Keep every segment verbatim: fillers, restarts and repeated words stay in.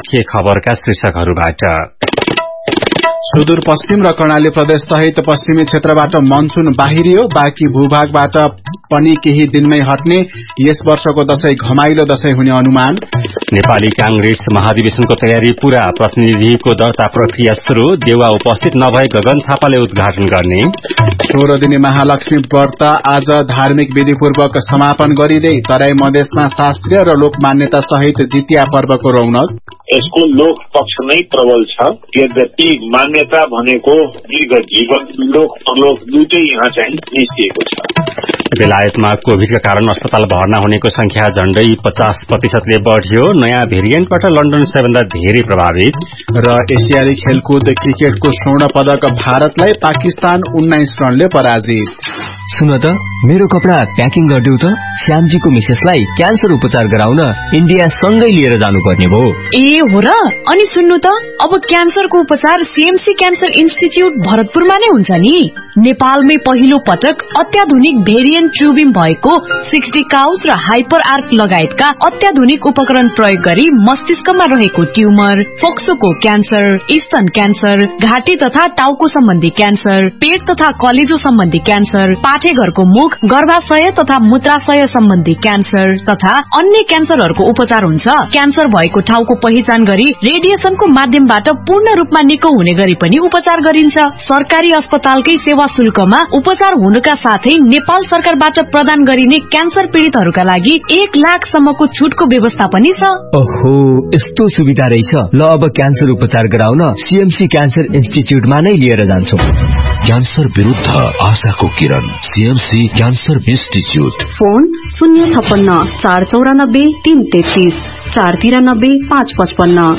मुख्य खबरका शीर्षकहरूबाट। सुदूरपश्चिम र कर्णाली प्रदेश सहित पश्चिमी क्षेत्रबाट मनसून बाहिरियो, बाँकी भूभागबाट पनि केही दिनमै हट्ने। यस वर्षको दशैं घमाइलो दशैं हुने अनुमान। नेपाली कांग्रेस महाधिवेशनको तयारी पूरा, प्रतिनिधिको दर्ता प्रक्रिया शुरू। देउवा उपस्थित नभए गगन थापाले उद्घाटन गर्ने। सोह्र दिने महालक्ष्मी व्रत आज धार्मिक विधिपूर्वक समापन गरिँदै तराई मधेसमा शास्त्रीय र लोक मान्यता सहित जितिया पर्वको रौनक। यसको लोक पक्ष नै प्रबल छ, यद्यपि मान्यता भनेको दीर्घ जीवन, लोक परलोक दुईटै यहाँ चाहिँ निस्किएको छ। बेलायतमा कोभिडका कारण अस्पताल भर्ना हुनेको संख्या झण्डै पचास प्रतिशतले बढ़्यो। नयाँ भेरिएन्टबाट लन्डन सबैभन्दा धेरै प्रभावित। र एसियाली खेलकुद क्रिकेटको स्वर्ण पदक भारतलाई पाकिस्तान उन्नाइस रनले पराजित। सुन त, मेरो कपडा प्याकिङ गरिदेऊ त। श्यामजीको मिसेसलाई क्यान्सर उपचार गराउन इन्डिया सँगै लिएर जानुपर्ने भयो। ए हो र? अनि सुन्नु त, अब क्यान्सरको उपचार सीएमसी क्यान्सर इन्स्टिच्युट भरतपुरमा नै हुन्छ नि। नेपालमै पहिलो पटक अत्याधुनिक भेरिएन्ट ट्युबिम भएको सिक्सटी काउस र हाइपर आर्क लगायतका अत्याधुनिक उपकरण प्रयोग गरी मस्तिष्कमा रहेको ट्युमर, फोक्सोको क्यान्सर, स्तन क्यान्सर, घाँटी तथा टाउको सम्बन्धी क्यान्सर, पेट तथा कलेजो सम्बन्धी क्यान्सर, पाठेघरको मुख, गर्भाशय तथा मूत्राशय सम्बन्धी क्यान्सर तथा अन्य क्यान्सरहरूको उपचार हुन्छ। क्यान्सर भएको ठाउँको पहिचान गरी रेडिएसनको माध्यमबाट पूर्ण रूपमा निको हुने गरी पनि उपचार गरिन्छ। सरकारी अस्पतालकै सेवा शुल्कमा उपचार हुनुका साथै नेपाल सरकारबाट प्रदान गरिने क्यान्सर पीड़ितहरूका लागि एक लाख सम्मको छुटको व्यवस्था पनि छ। ओहो, यस्तो सुविधा रहेछ। ल, अब क्यान्सर उपचार गराउन सीएमसी क्यान्सर इन्स्टिच्युटमा नै लिएर जान्छौ। क्यान्सर विरुद्ध आशाको किरण, सीएमसी क्यान्सर इन्स्टिच्युट। फोन शून्य छप्पन्न चार चौरानब्बे तीन तेत्तीस चार तिरानब्बे पाँच पचपन्न।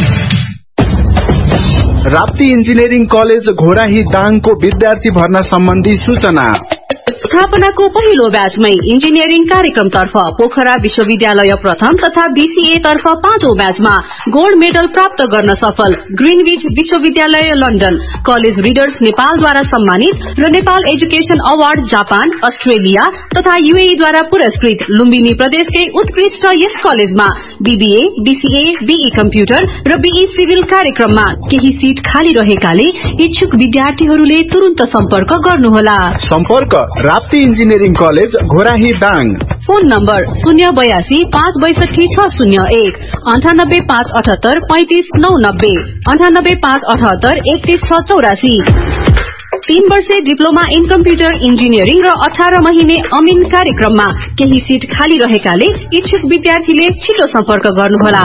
राप्ती इन्जिनियरिङ कलेज घोराही दाङको विद्यार्थी भर्ना सम्बन्धी सूचना। स्थापनाको पहिलो ब्याचमै इन्जिनियरिङ कार्यक्रम तर्फ पोखरा विश्वविद्यालय प्रथम तथा बीसीए तर्फ पाँचौं ब्याचमा गोल्ड मेडल प्राप्त गर्न सफल ग्रीनविच विश्वविद्यालय लन्डन, कलेज रिडर्स नेपालद्वारा सम्मानित र Nepal education award Japan, Australia तथा यूएई द्वारा पुरस्कृत लुम्बिनी प्रदेशकै उत्कृष्ट यस कलेजमा बीबीए, बीसीए, बीई कम्प्युटर र बीई सिभिल कार्यक्रममा केही सीट खाली रहेकाले इच्छुक विद्यार्थीहरूले तुरन्त सम्पर्क गर्नुहोला। सम्पर्क Rapti engineering college Ghorahi Dang. Phone number शून्य बयासी पाँच बैसठी छ शून्य एक अन्ठानब्बे पाँच अठहत्तर पैंतिस नौ नब्बे अन्ठानब्बे पाँच अठहत्तर एकतीस छ चौरासी। तीन वर्षे डिप्लोमा इन कम्प्युटर इन्जिनियरिङ र अठार महिने अमिन कार्यक्रममा केही सीट खाली रहेकाले इच्छुक विद्यार्थीले छिटो सम्पर्क गर्नुहोला।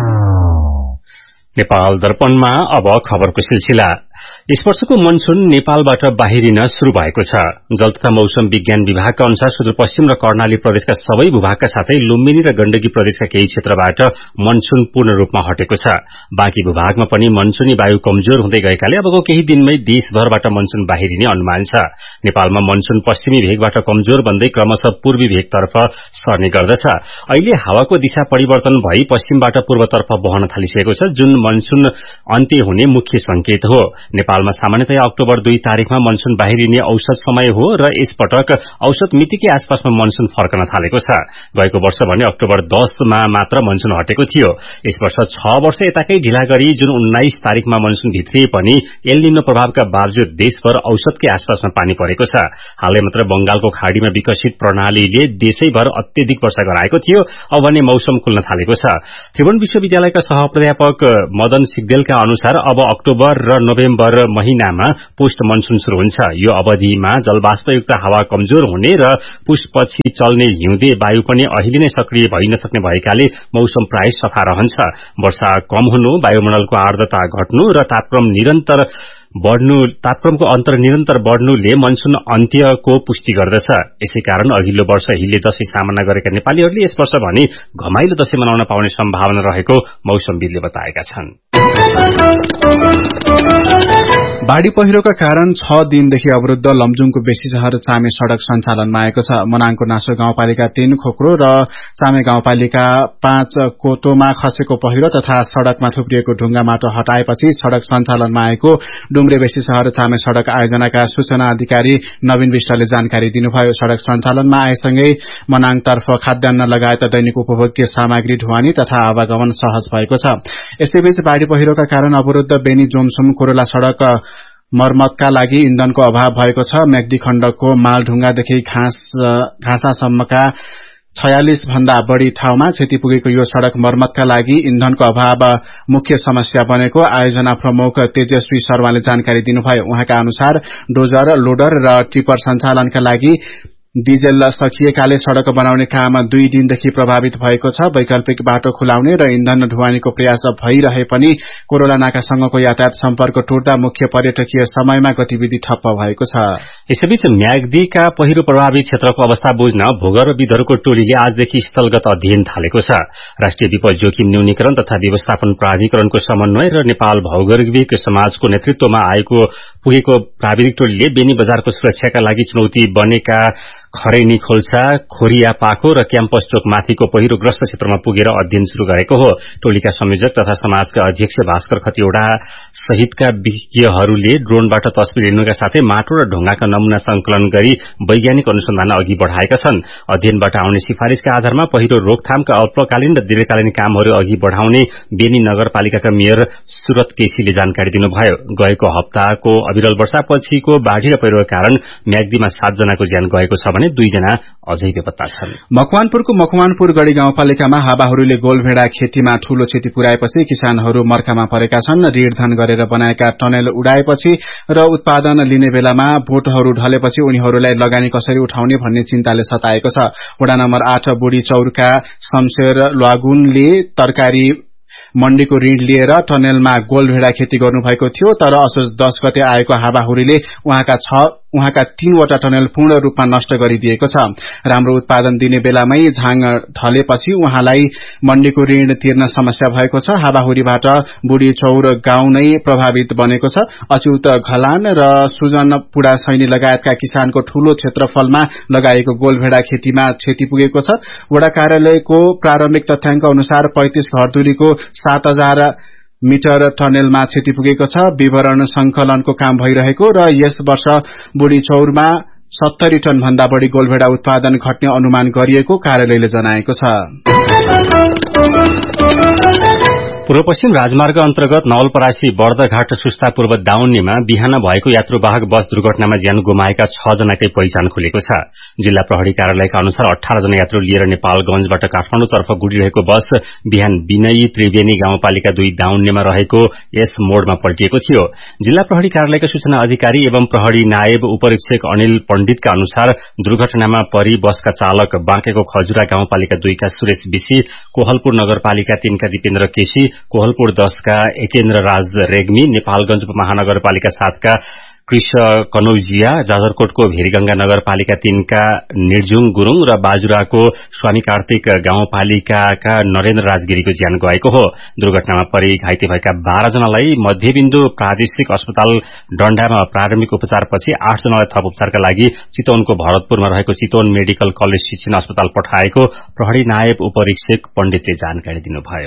नेपाल दर्पणमा अब खबरको सिलसिला। यस वर्षको मनसून नेपालबाट बाहिरिन शुरू भएको छ। जल तथा मौसम विज्ञान विभागका अनुसार सुदूरपश्चिम र कर्णाली प्रदेशका सबै भूभागका साथै लुम्बिनी र गण्डकी प्रदेशका केही क्षेत्रबाट मनसून पूर्ण रूपमा हटेको छ। बाँकी भूभागमा पनि मनसूनी वायु कमजोर हुँदै गएकाले अबको केही दिनमै देशभरबाट मनसून बाहिरिने अनुमान छ। नेपालमा मनसून पश्चिमी भेगबाट कमजोर बन्दै क्रमशः पूर्वी भेगतर्फ सर्ने गर्दछ। अहिले हावाको दिशा परिवर्तन भई पश्चिमबाट पूर्वतर्फ बहन थालिसकेको छ, जुन मनसून अन्त्य हुने मुख्य संकेत हो। नेपालमा सामान्यतया अक्टोबर दुई तारिखमा मनसून बाहिरिने औसत समय हो र यसपटक औसत मितिकै आसपासमा मनसून फर्कन थालेको छ। गएको वर्ष भने अक्टोबर दसमा मात्र मनसून हटेको थियो। यस वर्ष छ वर्ष यताकै ढिला गरी जुन उन्नाइस तारिखमा मनसून भित्रिए पनि एल निनो प्रभावका बावजुद देशभर औसतकै आसपासमा पानी परेको छ। हालै मात्र बंगालको खाड़ीमा विकसित प्रणालीले देशैभर अत्यधिक वर्षा गराएको थियो। अब भने मौसम खुल्न थालेको छ। त्रिभुवन विश्वविद्यालयका सहप्राध्यापक मदन सिग्देलका अनुसार अब अक्टोबर र नोभेम्बर महिनामा पुष्ट मनसून शुरू हुन्छ। यो अवधिमा जलवाष्पयुक्त हावा कमजोर हुने र पुष्पपछि चल्ने हिउँदे वायु पनि अहिले नै सक्रिय भइ नसक्ने भएकाले मौसम प्राय सफा रहन्छ। वर्षा कम हुनु, वायुमण्डलको आर्द्रता घट्नु र तापक्रम निरन्तर बढ़नु तापक्रमको अन्तर निरन्तर बढ़नुले मनसून अन्त्यको पुष्टि गर्दछ। यसैकारण अघिल्लो वर्ष हिल्ले दशैं सामना गरेका नेपालीहरूले यस वर्ष भने घमाइलो दशैं मनाउन पाउने सम्भावना रहेको मौसमविदले बताएका छन्। बाढ़ी पहिरोका कारण छ दिनदेखि अवरुद्ध लमजुङको बेसी शहर चामे सड़क सञ्चालनमा आएको छ। मनाङको नासो गाउँपालिका तीन खोक्रो र चामे गाउँपालिका पाँच कोतोमा खसेको पहिरो तथा सड़कमा थुप्रिएको ढुंगा माटो हटाएपछि सड़क सञ्चालनमा आएको डुम्रे बेसी शहर चामे सड़क आयोजनाका सूचना अधिकारी नवीन विष्टले जानकारी दिनुभयो। सड़क सञ्चालनमा आएसँगै मनाङतर्फ खाद्यान्न लगायत दैनिक उपभोग्य सामग्री ढुवानी तथा आवागमन सहज भएको छ। यसैबीच बाढ़ी पहिरोका कारण अवरुद्ध बेनी जोमसुम कोरोला सड़क मर्मतका लागि इन्धनको अभाव भएको छ। म्याग्दी खण्डको मालढुंगादेखि घाँस घाँसासम्मका छयालिस भन्दा बढ़ी ठाउँमा क्षति पुगेको यो सड़क मर्मतका लागि इन्धनको अभाव मुख्य समस्या बनेको आयोजना प्रमुख तेजस्वी शर्माले जानकारी दिनुभयो। उहाँका अनुसार डोजर, लोडर र टिपर सञ्चालनका लागि डिजेल सकिएकाले सड़क बनाउने काम दुई दिनदेखि प्रभावित भएको छ। वैकल्पिक बाटो खुलाउने र इन्धन ढुवानीको प्रयास भइरहे पनि कोरोला नाकासँगको यातायात सम्पर्क टुट्दा मुख्य पर्यटकीय समयमा गतिविधि ठप्प भएको छ। यसैबीच म्याग्दीका पहिरो प्रभावित क्षेत्रको अवस्था बुझ्न भूगर्भविदहरूको टोलीले आजदेखि स्थलगत अध्ययन थालेको छ। राष्ट्रिय विपद जोखिम न्यूनीकरण तथा व्यवस्थापन प्राधिकरणको समन्वय र नेपाल भौगोलिक समाजको नेतृत्वमा आएको पुगेको प्राविधिक टोलीले बेनी बजारको सुरक्षाका लागि चुनौती बनेका खरैनी खोल्सा, खोरिया पाखो र क्याम्पस चोक माथिको पहिरोग्रस्त क्षेत्रमा पुगेर अध्ययन शुरू गरेको हो। टोलीका संयोजक तथा समाजका अध्यक्ष भास्कर खतिवड़ा सहितका विज्ञहरूले ड्रोनबाट तस्बिर लिनुका साथै माटो र ढुंगाका नमूना संकलन गरी वैज्ञानिक अनुसन्धान अघि बढ़ाएका छन्। अध्ययनबाट आउने सिफारिशका आधारमा पहिरो रोकथामका अल्पकालीन र दीर्घकालीन कामहरू अघि बढ़ाउने बेनी नगरपालिकाका मेयर सुरत केसीले जानकारी दिनुभयो। गएको हप्ताको अविरल वर्षापछिको बाढ़ी र पहिरोका कारण म्याग्दीमा सात जनाको ज्यान गएको छ भने दुईजना अझै बेपत्ता छन्। मकवानपुरको मकवानपुर गढ़ी गाउँपालिकामा हावाहुरीले गोलभेडा खेतीमा ठूलो क्षति पुर्याएपछि किसानहरू मर्कामा परेका छन्। ऋणधन गरेर बनाएका टनेल उडाएपछि र उत्पादन लिने बेलामा बोटहरू ढलेपछि उनीहरूलाई लगानी कसरी उठाउने भन्ने चिन्ताले सताएको छ। वडा नम्बर आठ बुढी चौरका शमशेर ल्वागुनले तरकारी मण्डीको ऋण लिएर टनेलमा गोलभेडा खेती गर्नुभएको थियो, तर असोज दस गते आएको हावाहुरीले उहाँका छ उहाँका तीनवटा टनेल पूर्ण रूपमा नष्ट गरिदिएको छ। राम्रो उत्पादन दिने बेलामै झाङ ढलेपछि उहाँलाई मण्डीको ऋण तिर्न समस्या भएको छ। हावाहुरीबाट बुढी चौर गाउँ नै प्रभावित बनेको छ। अच्युत घलान र सुजन पुडा सैनी लगायतका किसानको ठूलो क्षेत्रफलमा लगाएको गोलभेडा खेतीमा क्षति पुगेको छ। वडा कार्यालयको प्रारम्भिक तथ्याङ्क अनुसार पैंतीस घरधुरीको सात हजार मिटर टनेलमा क्षति पुगेको छ। विवरण संकलनको काम भइरहेको र यस वर्ष बुढी चौरमा सत्तरी टन भन्दा बढ़ी गोलभेडा उत्पादन घट्ने अनुमान गरिएको कार्यालयले जनाएको छ। पूर्व पश्चिम राजमार्ग अन्तर्गत नवलपरासी बर्दघाट सुस्ता पूर्व दाउन्नेमा बिहान भएको यात्रुवाहक बस दुर्घटनामा ज्यान गुमाएका छ जनाकै पहिचान खुलेको छ। जिल्ला प्रहरी कार्यालयका अनुसार अठार जना यात्रु लिएर नेपालगंजबाट काठमाडौँतर्फ गुडिरहेको बस बिहान विनयी त्रिवेणी गाउँपालिका दुई दाउन्नेमा रहेको यस मोडमा पल्टिएको थियो। जिल्ला प्रहरी कार्यालयका सूचना अधिकारी एवं प्रहरी नायब उपरीक्षक अनिल पण्डितका अनुसार दुर्घटनामा परि बसका चालक बाँकेको खजुरा गाउँपालिका दुईका सुरेश विशी, कोहलपुर नगरपालिका तीनका दिपेन्द्र केसी, कोहलपुर दशका एकेन्द्र राज रेग्मी, नेपालगंज महानगरपालिका सातका कृष कनौजिया, जाजरकोटको भेरीगंगा नगरपालिका तीनका निर्जुङ गुरूङ र बाजुराको स्वामी कार्तिक गाउँपालिकाका नरेन्द्र राजगिरीको ज्यान गएको हो। दुर्घटनामा परि घाइते भएका बाह्र जनालाई मध्यबिन्दु प्रादेशिक अस्पताल डण्डामा प्रारम्भिक उपचारपछि आठ जनालाई थप उपचारका लागि चितवनको भरतपुरमा रहेको चितवन मेडिकल कलेज शिक्षण अस्पताल पठाएको प्रहरी नायब उपरीक्षक पण्डितले जानकारी दिनुभयो।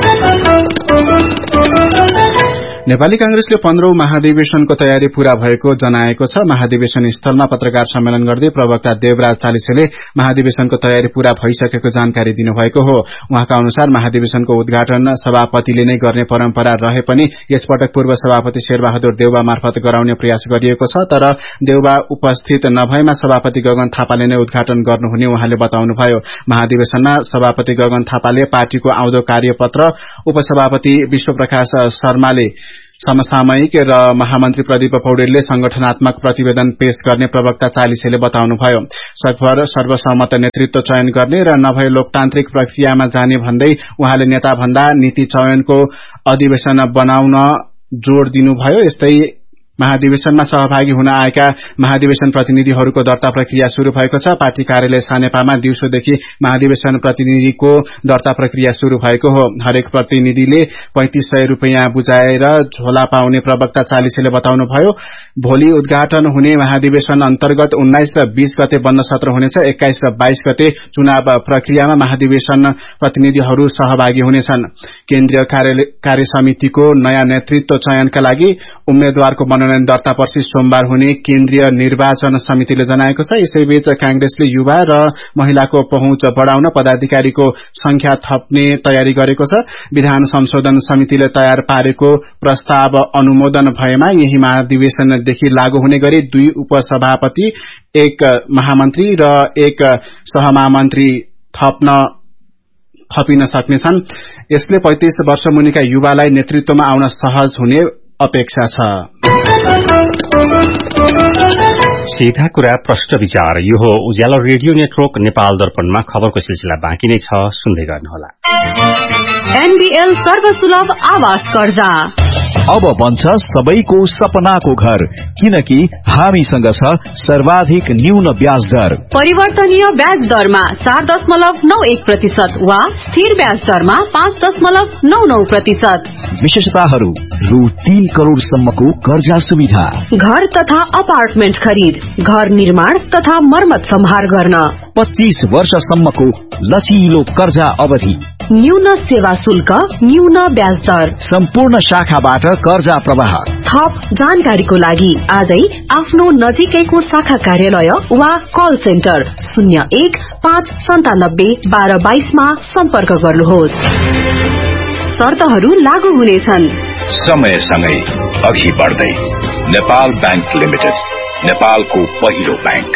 नेपाली कांग्रेसले पन्ध्रौं महाधिवेशनको तयारी पूरा भएको जनाएको छ। महाधिवेशन स्थलमा पत्रकार सम्मेलन गर्दै प्रवक्ता देवराज चालिसेले महाधिवेशनको तयारी पूरा भइसकेको जानकारी दिनुभएको हो। उहाँका अनुसार महाधिवेशनको उद्घाटन सभापतिले नै गर्ने परम्परा रहे पनि यसपटक पूर्व सभापति शेरबहादुर देउवा मार्फत गराउने प्रयास गरिएको छ, तर देउवा उपस्थित नभएमा सभापति गगन थापाले नै उद्घाटन गर्नुहुने उहाँले बताउनुभयो। महाधिवेशनमा सभापति गगन थापाले पार्टीको आउँदो कार्यपत्र, उपसभापति विश्वप्रकाश शर्माले समसामयिक र महामन्त्री प्रदीप पौडेलले संगठनात्मक प्रतिवेदन पेश गर्ने प्रवक्ता चालिसेले बताउनुभयो। सकभर सर्वसम्मत नेतृत्व चयन गर्ने र नभए लोकतान्त्रिक प्रक्रियामा जाने भन्दै उहाँले नेता भन्दा नीति चयनको अधिवेशन बनाउन जोड़ दिनुभयो। यस्तै महाधिवेशनमा सहभागी हुन आएका महाधिवेशन प्रतिनिधिहरूको दर्ता प्रक्रिया शुरू भएको छ। पार्टी कार्यालय सानेपामा दिउँसोदेखि महाधिवेशन प्रतिनिधिको दर्ता प्रक्रिया शुरू भएको हो। हरेक प्रतिनिधिले पैंतीस सय रूपियाँ बुझाएर झोला पाउने प्रवक्ता चालिसेले बताउनुभयो। भोलि उद्घाटन हुने महाधिवेशन अन्तर्गत उन्नाइस र बीस गते बन्द सत्र हुनेछ। एक्काइस र बाइस गते चुनाव प्रक्रियामा महाधिवेशन प्रतिनिधिहरू सहभागी हुनेछन्। केन्द्रीय कार्य समितिको नयाँ नेतृत्व चयनका लागि उम्मेद्वारको मनोनयन दर्ता पर्सि सोमबार हुने केन्द्रीय निर्वाचन समितिले जनाएको छ। यसैबीच कांग्रेसले युवा र महिलाको पहुँच बढ़ाउन पदाधिकारीको संख्या थप्ने तयारी गरेको छ। विधान संशोधन समितिले तयार पारेको प्रस्ताव अनुमोदन भएमा यही महाधिवेशनदेखि लागू हुने गरी दुई उपसभापति, एक महामन्त्री र एक सहमहामन्त्री थप्न थपिन सक्नेछन्। यसले पैंतीस वर्ष मुनिका युवालाई नेतृत्वमा आउन सहज हुने अपेक्षा छ। सीधा कुरा प्रश्न विचार, यो हो उज्यालो रेडियो नेटवर्क नेपाल दर्पणमा खबरको सिलसिला बाँकी नै छ, सुन्दै गर्नुहोला। एनबीएल सर्वसुलभ आवास कर्जा अब बन्छ सबैको सपनाको घर, किनकि हामीसँग छ सर्वाधिक न्यून ब्याज दर। परिवर्तनीय ब्याज दरमा चार दशमलव नौ एक प्रतिशत वा स्थिर ब्याज दरमा पाँच दशमलव नौ नौ प्रतिशत। विशेषताहरू रु तीन करोड़सम्मको कर्जा सुविधा, घर तथा अपार्टमेन्ट खरिद, घर निर्माण तथा मर्मत सम्हार गर्न, पच्चीस वर्षसम्मको लचिलो कर्जा अवधि, न्यून सेवा शुल्क, न्यून ब्याज दर, सम्पूर्ण शाखाबाट कर्जा प्रवाह। थप जानकारीको लागि आजै आफ्नो नजिकैको शाखा कार्यालय वा कल सेन्टर शून्य एक पाँच सन्तानब्बे बाह्र बाइसमा सम्पर्क गर्नुहोस्। शर्तहरू लागू हुनेछन्। समयसँगै अघि बढ्दै नेपाल बैंक लिमिटेड, नेपालको पहिलो बैंक।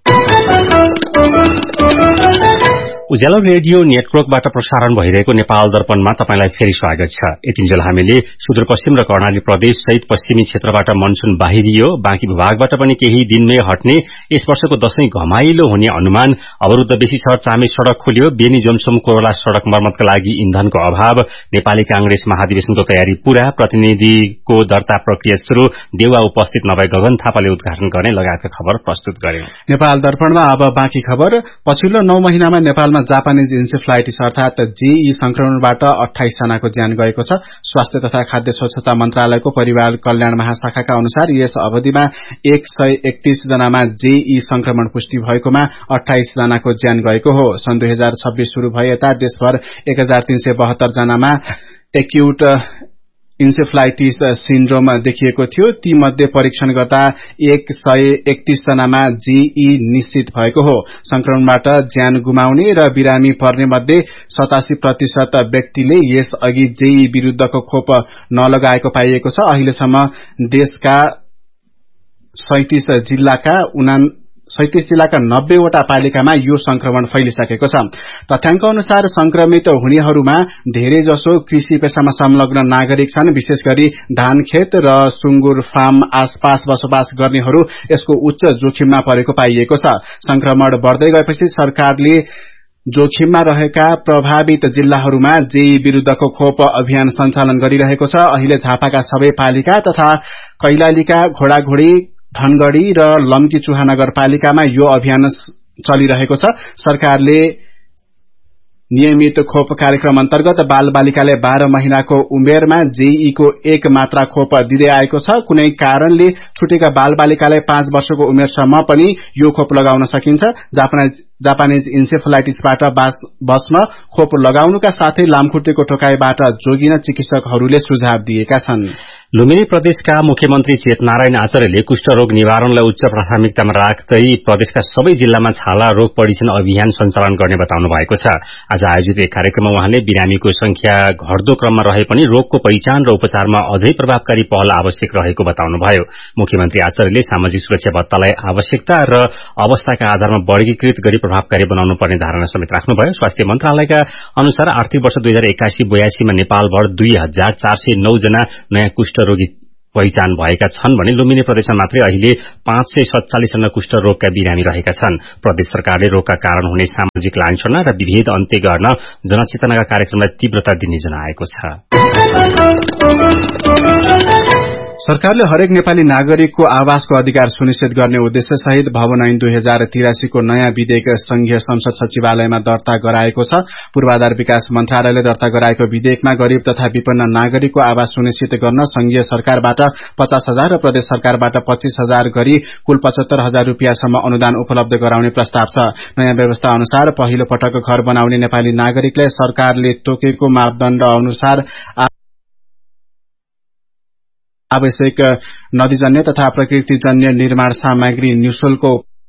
उज्यालो रेडियो नेटवर्कबाट प्रसारण भइरहेको नेपाल दर्पणमा तपाईंलाई फेरि स्वागत छ। यतिन्जेल हामीले सुदूरपश्चिम र कर्णाली प्रदेश सहित पश्चिमी क्षेत्रबाट मनसून बाहिरियो, बाँकी भूभागबाट पनि केही दिनमै हट्ने, यस वर्षको दशैं घमाइलो हुने अनुमान, अवरुद्ध बेसी छ, चामे सड़क खोलियो, बेनी जोमसोम कोरोला सड़क मर्मतका लागि इन्धनको अभाव, नेपाली कांग्रेस महाधिवेशनको तयारी पूरा, प्रतिनिधिको दर्ता प्रक्रिया शुरू, देउवा उपस्थित नभए गगन थापाले उद्घाटन गर्ने लगायतका खबर प्रस्तुत गर्यो। नेपाल दर्पणमा अब बाँकी खबर। पछिल्लो नौ महिनामा नेपालमा जापानीज इन्सेफ्लाइटिस अर्थात जेई संक्रमणबाट अठाइस जनाको ज्यान गएको छ। स्वास्थ्य तथा खाद्य स्वच्छता मन्त्रालयको परिवार कल्याण महाशाखाका अनुसार यस अवधिमा एक सय एकतीस जनामा जेई संक्रमण पुष्टि भएकोमा अठाइस जनाको ज्यान गएको हो। सन् दुई हजार छब्बीस शुरू भए यता देशभर एक हजार तीन सय बहत्तर जनामा एक्यूट इन्सेफ्लाइटिस सिन्ड्रोम देखिएको थियो। ती मध्ये परीक्षण गर्दा एक सय एकतीस जनामा जेई निश्चित भएको हो। संक्रमणबाट ज्यान गुमाउने र बिरामी पर्ने मध्ये सतासी प्रतिशत व्यक्तिले यस अघि जेई विरूद्धको खोप नलगाएको पाइएको छ। अहिलेसम्म देशका सैंतीस जिल्लाका उना सैंतीस जिल्लाका नब्बेवटा पालिकामा यो संक्रमण फैलिसकेको छ। तथ्याङ्क अनुसार संक्रमित हुनेहरूमा धेरै जसो कृषि पेशामा संलग्न नागरिक छन्। विशेष गरी धान खेत र सुँगुर फार्म आसपास बसोबास गर्नेहरू यसको उच्च जोखिममा परेको पाइएको छ। संक्रमण बढ़दै गएपछि सरकारले जोखिममा रहेका प्रभावित जिल्लाहरूमा जेई विरूद्धको खोप अभियान सञ्चालन गरिरहेको छ। अहिले झापाका सबै पालिका तथा कैलालीका घोडाघोडी, धनगढ़ी र लम्की चुहा नगरपालिकामा यो अभियान चलिरहेको छ। सरकारले नियमित खोप कार्यक्रम अन्तर्गत बाल बालिकाले बाह्र महिनाको उमेरमा जेई को एक मात्रा खोप दिँदै आएको छ। कुनै कारणले छुटेका बाल बालिकालाई पाँच वर्षको उमेरसम्म पनि यो खोप लगाउन सकिन्छ। जापानीज जापानीज इन्सेफ्लाइटिसबाट बस्न खोप लगाउनुका साथै लामखुट्टेको टोकाइबाट जोगिन चिकित्सकहरूले सुझाव दिएका छन्। लुम्बिनी प्रदेशका मुख्यमन्त्री चेतनारायण आचार्यले कुष्ठरोग निवारणलाई उच्च प्राथमिकतामा राख्दै प्रदेशका सबै जिल्लामा छाला रोग परीक्षण अभियान सञ्चालन गर्ने बताउनु भएको छ। आज आयोजित एक कार्यक्रममा उहाँले बिरामीको संख्या घट्दो क्रममा रहे पनि रोगको पहिचान र उपचारमा अझै प्रभावकारी पहल आवश्यक रहेको बताउनुभयो। मुख्यमन्त्री आचार्यले सामाजिक सुरक्षा भत्तालाई आवश्यकता र अवस्थाका आधारमा वर्गीकृत गरी प्रभावकारी बनाउनु पर्ने धारणा समेत राख्नुभयो। स्वास्थ्य मन्त्रालयका अनुसार आर्थिक वर्ष दुई हजार एकासी बयासीमा नेपालभर दुई हजार चार सय नौ जना नयाँ कुष्ठरोगी पहिचान भएका छन् भने लुम्बिनी प्रदेशमा मात्रै अहिले पाँच सय सत्तालिस जना कुष्ठरोगका बिरामी रहेका छन्। प्रदेश सरकारले रोगका कारण हुने सामाजिक लान्छना र विभेद अन्त्य गर्न जनचेतनाका कार्यक्रमलाई तीव्रता दिने जनाएको छ। सरकारले हरेक नेपाली नागरिकको आवासको अधिकार सुनिश्चित गर्ने उद्देश्य सहित भवन ऐन दुई हजार तिरासी को नयाँ विधेयक संघीय संसद सचिवालयमा दर्ता गराएको छ। पूर्वाधार विकास मन्त्रालयले दर्ता गराएको विधेयकमा गरीब तथा विपन्न नागरिकको आवास सुनिश्चित गर्न संघीय सरकारबाट पचास हजार र प्रदेश सरकारबाट पच्चीस हजार गरी कुल पचहत्तर हजार रूपियाँसम्म अनुदान उपलब्ध गराउने प्रस्ताव छ। नयाँ व्यवस्था अनुसार पहिलो पटक घर बनाउने नेपाली नागरिकलाई सरकारले तोकेको मापदण्ड अनुसार आवश्यक नदीजन्य तथा प्रकृतिजन्य निर्माण सामग्री निशुल्क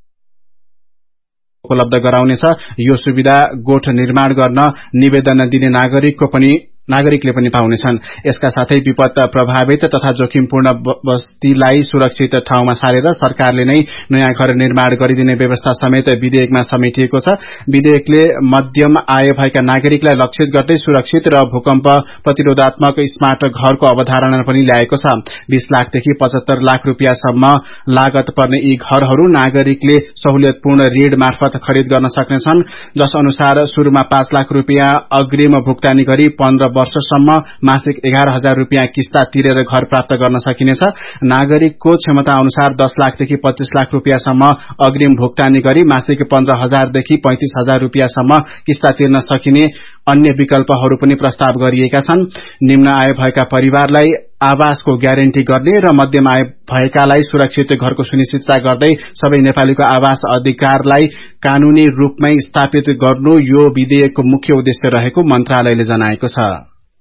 उपलब्ध गराउनेछ। यो सुविधा गोठ निर्माण गर्न निवेदन दिने नागरिकको पनि नागरिकले पनि पाउनेछन्। यसका साथै विपद प्रभावित तथा जोखिमपूर्ण बस्तीलाई सुरक्षित ठाउँमा सारेर सरकारले नै नयाँ घर निर्माण गरिदिने व्यवस्था समेत विधेयकमा समेटिएको छ। विधेयकले मध्यम आय भएका नागरिकलाई लक्षित गर्दै सुरक्षित र भूकम्प प्रतिरोधात्मक स्मार्ट घरको अवधारणा पनि ल्याएको छ। बीस लाखदेखि पचहत्तर लाख रूपियाँसम्म लागत पर्ने यी घरहरू नागरिकले सहुलियतपूर्ण ऋण मार्फत खरिद गर्न सक्नेछन्, जस अनुसार शुरूमा पाँच लाख रूपियाँ अग्रिम भुक्तानी गरी पन्ध्र वर्षसम्म मासिक एघार हजार रूपियाँ किस्ता तिरेर घर प्राप्त गर्न सकिनेछ। नागरिकको क्षमता अनुसार दस लाखदेखि पच्चीस लाख रूपियाँसम्म अग्रिम भुक्तानी गरी मासिक पन्ध्र हजारदेखि पैंतिस हजार रूपियाँसम्म किस्ता तिर्न सकिने अन्य विकल्पहरू पनि प्रस्ताव गरिएका छन्। निम्न आय भएका परिवारलाई आवासको ग्यारेन्टी गर्ने र मध्यम आय भएकालाई सुरक्षित घरको सुनिश्चितता गर्दै सबै नेपालीको आवास अधिकारलाई कानूनी रूपमै स्थापित गर्नु यो विधेयकको मुख्य उद्देश्य रहेको मन्त्रालयले जनाएको छ।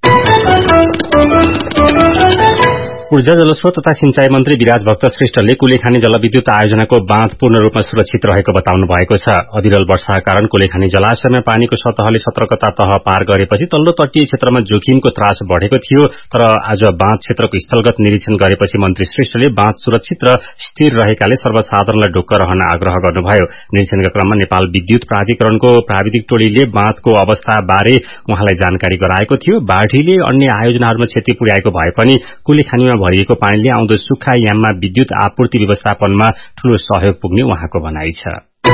ऊर्जा जलस्रोत तथा सिंचाई मन्त्री विराज भक्त श्रेष्ठले कुलेखानी जलविद्युत आयोजनाको बाँध पूर्ण रूपमा सुरक्षित रहेको बताउनु भएको छ। अविरल वर्षाका कारण कुलेखानी जलाशयमा पानीको सतहले सतर्कता तह पार गरेपछि तल्लो तटीय क्षेत्रमा जोखिमको त्रास बढ़ेको थियो। तर आज बाँध क्षेत्रको स्थलगत निरीक्षण गरेपछि मन्त्री श्रेष्ठले बाँध सुरक्षित र स्थिर रहेकाले सर्वसाधारणलाई ढुक्क रहन आग्रह गर्नुभयो। निरीक्षणका क्रममा नेपाल विद्युत प्राधिकरणको प्राविधिक टोलीले बाँधको अवस्था बारे उहाँलाई जानकारी गराएको थियो। बाढ़ीले अन्य आयोजनाहरूमा क्षति पुर्याएको भए पनि कुलेखानीमा भरिएको पानीले आउँदो सुक्खा याममा विद्युत आपूर्ति व्यवस्थापनमा ठूलो सहयोग पुग्ने उहाँको भनाइ छ।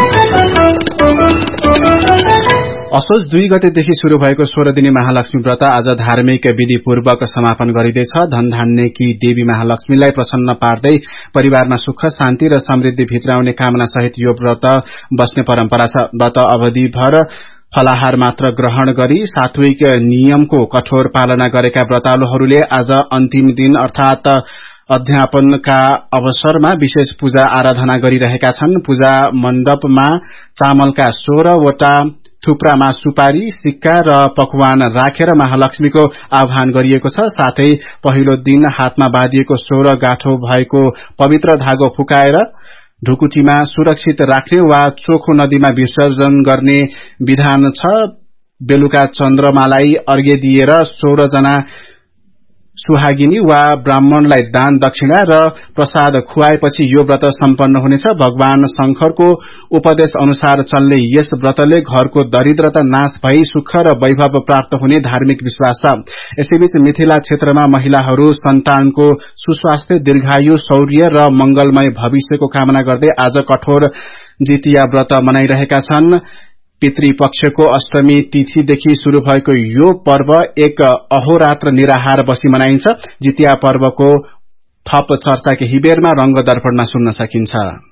असोज दुई गतेदेखि शुरू भएको सोह्र दिने महालक्ष्मी व्रत आज धार्मिक विधिपूर्वक समापन गरिँदैछ। धनधान्यकी देवी महालक्ष्मीलाई प्रसन्न पार्दै परिवारमा सुख शान्ति र समृद्धि भित्राउने कामना सहित यो व्रत बस्ने परम्परा छ। व्रत अवधिभर फलाहार मात्र ग्रहण गरी सात्विक नियमको कठोर पालना गरेका व्रतालुहरूले आज अन्तिम दिन अर्थात अध्यापनका अवसरमा विशेष पूजा आराधना गरिरहेका छन्। पूजा मण्डपमा चामलका सोह्रवटा थुप्रामा सुपारी, सिक्का र पकवान राखेर महालक्ष्मीको आह्वान गरिएको छ। साथै पहिलो दिन हातमा बाँधिएको सोह्र गाँठो भएको पवित्र धागो फुकाएर ढुकुटीमा सुरक्षित राख्ने वा चोखो नदीमा विसर्जन गर्ने विधान छ। बेलुका चन्द्रमालाई अर्घ्य दिएर सोह्र जना सुहागिनी वा ब्राह्मणलाई दान दक्षिणा र प्रसाद खुवाएपछि यो व्रत सम्पन्न हुनेछ। भगवान शंकरको उपदेश अनुसार चल्ने यस व्रतले घरको दरिद्रता नाश भई सुख र वैभव प्राप्त हुने धार्मिक विश्वास छ। यसैबीच मिथिला क्षेत्रमा महिलाहरू सन्तानको सुस्वास्थ्य, दीर्घायु, शौर्य र मंगलमय भविष्यको कामना गर्दै आज कठोर जितिया व्रत मनाइरहेका छन्। पितृपक्षको अष्टमी तिथिदेखि शुरू भएको यो पर्व एक अहोरात्र निराहार बसी मनाइन्छ। जितिया पर्वको थप चर्चा केही बेरमा रंग दर्पणमा सुन्न सकिन्छ।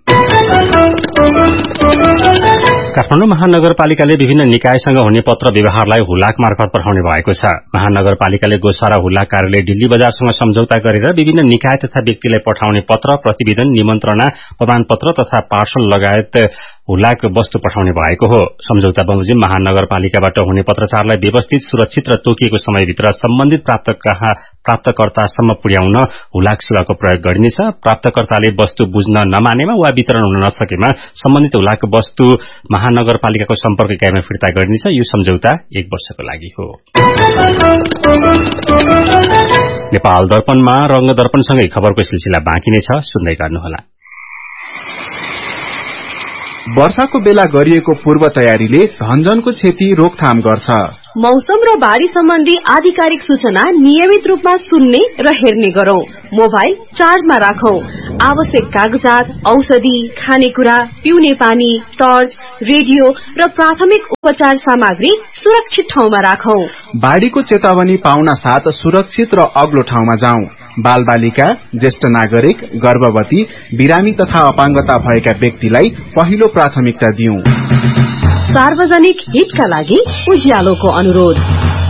काठमाडौँ महानगरपालिकाले विभिन्न निकायसँग हुने पत्र व्यवहारलाई हुलाक मार्फत पठाउने भएको छ। महानगरपालिकाले गोसारा हुलाक कार्यालय दिल्ली बजारसँग सम्झौता गरेर विभिन्न निकाय तथा व्यक्तिलाई पठाउने पत्र, प्रतिवेदन, निमन्त्रणा, प्रमाणपत्र तथा पार्सल लगायत हुलाक वस्तु पठाउने भएको हो। सम्झौता बमोजिम महानगरपालिकाबाट हुने पत्रचारलाई व्यवस्थित, सुरक्षित र तोकिएको समयभित्र सम्बन्धित प्राप्तकर्तासम्म पुर्याउन हुलाक सेवाको प्रयोग गरिनेछ। प्राप्तकर्ताले वस्तु बुझ्न नमानेमा वा वितरण हुन नसकेमा सम्बन्धित हुलाक वस्तु महानगरपालिकाको सम्पर्क इकाइमा फिर्ता गरिनेछ। यो सम्झौता एक वर्षको लागि हो। नेपाल दर्पणमा रंग दर्पणसँगै खबरको सिलसिला बाँकी नै छ, सुन्दै गर्नुहोला। वर्षाको बेला गरिएको पूर्व तयारीले धनजनको क्षति रोकथाम गर्छ। मौसम र बाढ़ी सम्बन्धी आधिकारिक सूचना नियमित रूपमा सुन्ने र हेर्ने गरौं। मोबाइल चार्जमा राखौं। आवश्यक कागजात, औषधि, खानेकुरा, पिउने पानी, टर्च, रेडियो र प्राथमिक उपचार सामग्री सुरक्षित ठाउँमा राखौं। बाढ़ीको चेतावनी पाउन साथ सुरक्षित र अग्लो ठाउँमा जाउँ। बाल बालिका, ज्येष्ठ नागरिक, गर्भवती, बिरामी तथा अपाङ्गता भएका व्यक्तिलाई पहिलो प्राथमिकता दिउँ। सार्वजनिक हितका लागि उज्यालोको अनुरोध।